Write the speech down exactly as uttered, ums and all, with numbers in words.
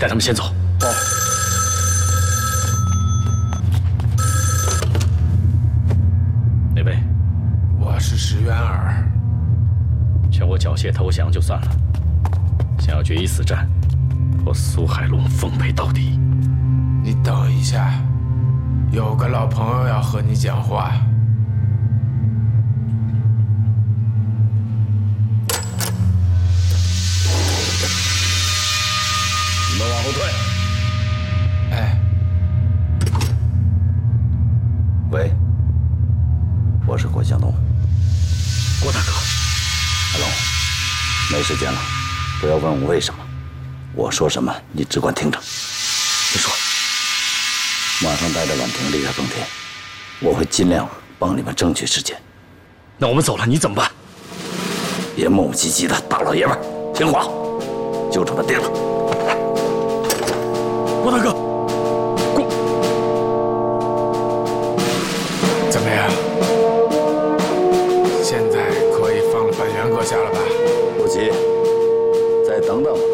带他们先走。 哦。 哪位？ 我是石渊儿。 劝我缴械投降就算了，想要决一死战，我苏海龙奉陪到底。 你等一下，有个老朋友要和你讲话。 你们往后退！ 哎， 喂，我是郭向东。 郭大哥， 海龙，没时间了，不要问我为什么，我说什么你只管听着。 你说， 马上带着婉婷离开丰田，我会尽量帮你们争取时间。 那我们走了，你怎么办？ 别磨磨唧唧的，大老爷们儿，听话，就这么定了。 郭大哥，郭， 怎么样？现在可以放了本元阁下了吧？ 不急，再等等吧。